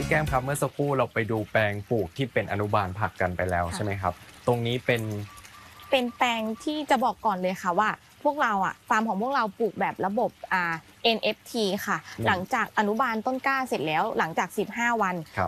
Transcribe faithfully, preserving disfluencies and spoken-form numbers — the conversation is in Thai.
แก้มครับเมื่อสักครู่เราไปดูแปลงปลูกที่เป็นอนุบาลผักกันไปแล้วใช่ไหมครับตรงนี้เป็นเป็นแปลงที่จะบอกก่อนเลยค่ะว่าพวกเราอ่ะฟาร์มของพวกเราปลูกแบบระบบอ่า เอ็น เอฟ ที ค่ะหลังจากอนุบาลต้นกล้าเสร็จแล้วหลังจากสิบห้าวัน